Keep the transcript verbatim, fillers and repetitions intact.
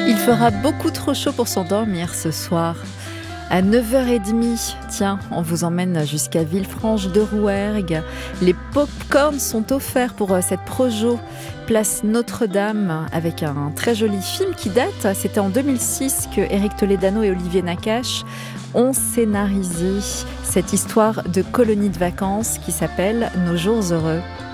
Il fera beaucoup trop chaud pour s'endormir ce soir. À neuf heures trente, tiens, on vous emmène jusqu'à Villefranche de Rouergue. Les pop-corns sont offerts pour cette Projo, place Notre-Dame, avec un très joli film qui date. C'était en deux mille six que Éric Toledano et Olivier Nakache ont scénarisé cette histoire de colonie de vacances qui s'appelle Nos jours heureux.